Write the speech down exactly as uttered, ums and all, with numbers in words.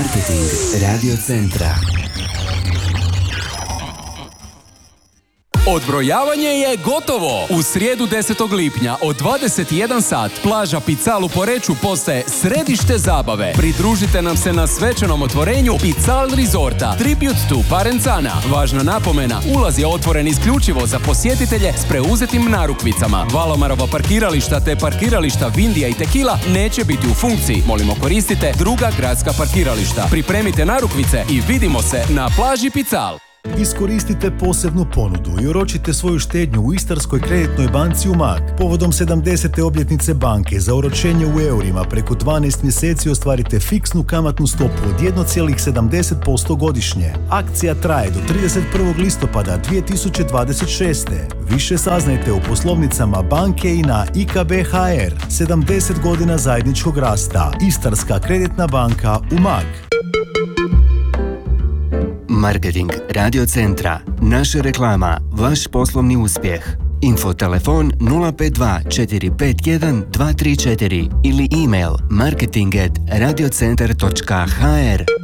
Marketing Radio Centra. Odbrojavanje je gotovo! U srijedu desetog lipnja od dvadeset jedan sat plaža Pical u Poreču postaje središte zabave. Pridružite nam se na svečanom otvorenju Pical Resorta Tribute to Parenzana. Važna napomena, ulaz je otvoren isključivo za posjetitelje s preuzetim narukvicama. Valomarova parkirališta te parkirališta Vindija i Tequila neće biti u funkciji. Molimo koristite druga gradska parkirališta. Pripremite narukvice i vidimo se na plaži Pical. Iskoristite posebnu ponudu i oročite svoju štednju u Istarskoj kreditnoj banci Umag. Povodom sedamdesete obljetnice banke za oročenje u eurima preko dvanaest mjeseci ostvarite fiksnu kamatnu stopu od jedan zarez sedamdeset posto godišnje. Akcija traje do trideset prvog listopada dvije tisuće dvadeset šeste. Više saznajte u poslovnicama banke i na I K B H R. sedamdeset godina zajedničkog rasta. Istarska kreditna banka Umag. Marketing Radio Centra. Naša reklama, vaš poslovni uspjeh. Info telefon nula pet dva četiri pet jedan dva tri četiri ili email marketing at radiocentar točka h r.